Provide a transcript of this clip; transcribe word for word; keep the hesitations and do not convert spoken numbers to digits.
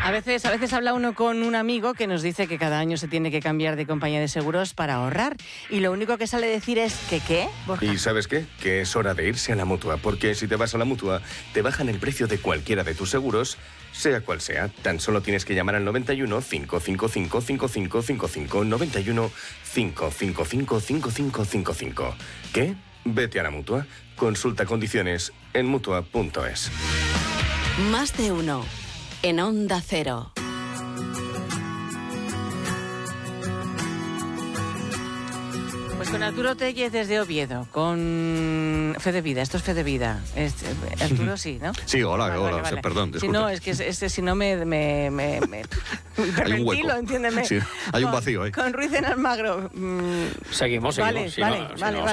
A veces, a veces habla uno con un amigo que nos dice que cada año se tiene que cambiar de compañía de seguros para ahorrar. Y lo único que sale decir es que ¿qué, Borja? ¿Y sabes qué? Que es hora de irse a la Mutua, porque si te vas a la Mutua, te bajan el precio de cualquiera de tus seguros, sea cual sea. Tan solo tienes que llamar al noventa y uno, cinco cinco cinco, cinco cinco cinco cinco, noventa y uno, cinco cinco cinco, cinco cinco cinco cinco. ¿Qué? Vete a la Mutua. Consulta condiciones en mutua punto es. Más de uno en Onda Cero. Pues con Arturo Tellez desde Oviedo, con Fe de Vida. Esto es Fe de Vida. Es, Arturo sí, ¿no? Sí, hola, vale, hola, vale, vale. perdón, Si disculpe. no, es que es, es, si no me... me, me, me Hay un hueco. entiéndeme. Sí, hay un Con- vacío ahí. Con Ruiz en Almagro. mm, Seguimos, seguimos. Vale, si vale, no, si vale, no, vale.